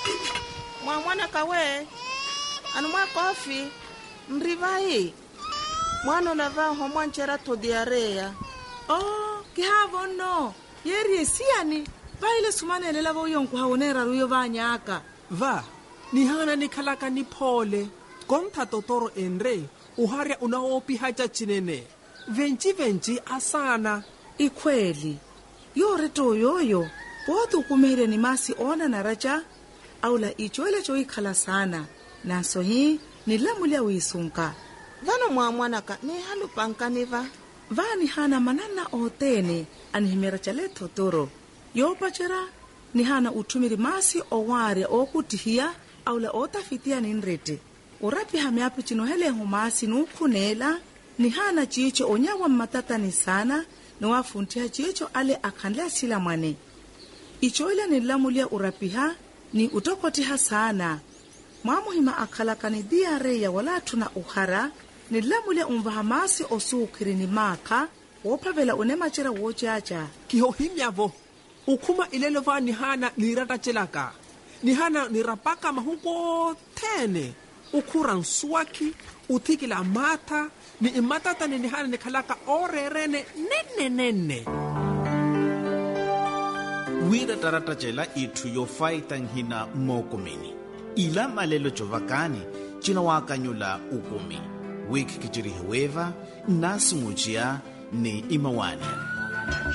Mwana kawe, anu mwa kofi, mrivai. Mwana unavaa homwa nchera to diarea. Oh, kihavo no. Yeri siani. Vaile sumane lela vo yonku haonera ruyo vanyaka. Va, ni hana ni kalaka ni pole. Konta totoro enre, uharia unaopi haja chinene. Venchi asana. Ikweli. Yore to yoyo. Bodu kumere ni masi ona na raja. Aula ichoele cho ikhala sana. Naso hii ni lamulia wisunka. Vano mwanaka ni halu pankaniva. Vani hana manana otene anihimera chale totoro. Yopachera ni hana utumiri masi oware okutihia aula otafitia ninrete. Urapi hameapi chinohele humasi nukunela ni hana chicho onyawa matata ni sana ni wafuntia chicho ale akhanlea sila mwane. Ichoile ni lamulia urapiha ni utokotiha sana. Mwamuhima akhalaka ni diarea wala tuna uhara ni lamulia umvahamasi osukiri ni maka wopavela unemachira wochacha. Kihohimyavo, ukuma ilelo va ni hana nirata chelaka. Ni hana nirapaka mahuko tene. Ukura nsuaki, utikila mata, ni imatata ni hana ni kalaka orerene nene. Wira tarata chela itu yo faitang hina mokumini. Ila malelo chovakani, china wakanyula ukumi. Wiki kichiri hueva, nasi mujia ni imawani.